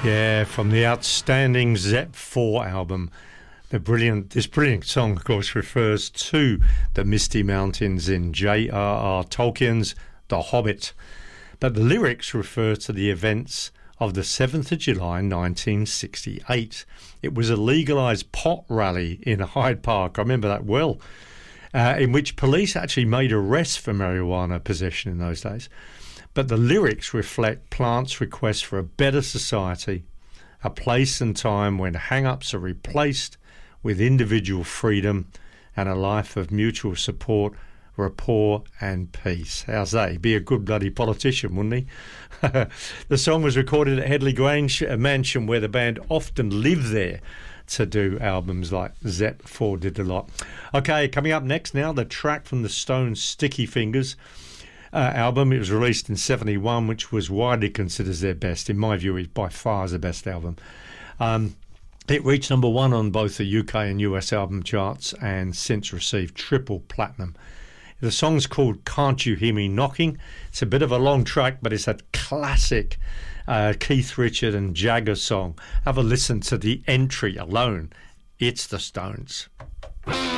Yeah, from the outstanding Zepp 4 album. This brilliant song, of course, refers to the Misty Mountains in J.R.R. Tolkien's The Hobbit. But the lyrics refer to the events of the 7th of July 1968. It was a legalised pot rally in Hyde Park, I remember that well, in which police actually made arrests for marijuana possession in those days. But the lyrics reflect Plant's request for a better society, a place and time when hang-ups are replaced with individual freedom and a life of mutual support, rapport and peace. How's that? He'd be a good bloody politician, wouldn't he? The song was recorded at Headley Grange, a mansion where the band often lived there to do albums like Zepp 4 did a lot. Okay, coming up next now, the track from the Stones' Sticky Fingers album. It was released in 1971, which was widely considered their best. In my view, it's by far the best album. It reached number one on both the UK and US album charts and since received triple platinum. The song's called Can't You Hear Me Knocking. It's a bit of a long track, but it's a classic Keith Richards and Jagger song. Have a listen to the entry alone. It's the Stones.